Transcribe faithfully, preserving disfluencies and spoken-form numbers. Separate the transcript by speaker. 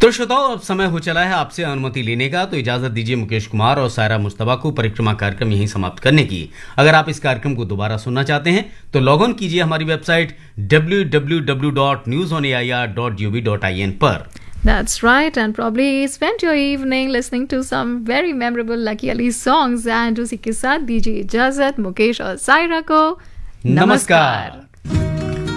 Speaker 1: तो श्रोताओं, अब समय हो चला है आपसे अनुमति लेने का, तो इजाजत दीजिए मुकेश कुमार और सायरा मुस्तफा को परिक्रमा कार्यक्रम यहीं समाप्त करने की। अगर आप इस कार्यक्रम को दोबारा सुनना चाहते हैं तो लॉग ऑन कीजिए हमारी website W W W dot news on A I R dot G O V dot I N पर।
Speaker 2: That's right, and probably spent your evening listening to some very memorable Lucky Ali songs, and उसी के साथ दीजिए इजाजत मुकेश और सायरा को।
Speaker 1: नमस्कार।